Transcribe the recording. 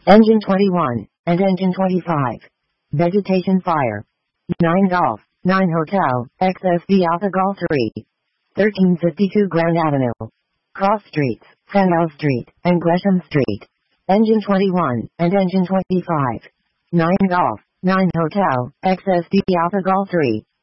Engine 21, and Engine 25. Vegetation fire. 9 Golf, 9 Hotel, XSB Alpha Golf 3. 1352 Grand Avenue. Cross Streets, Fenwell Street, and Gresham Street. Engine 21, and Engine 25. 9 Golf, 9 Hotel, XSB Alpha Golf 3.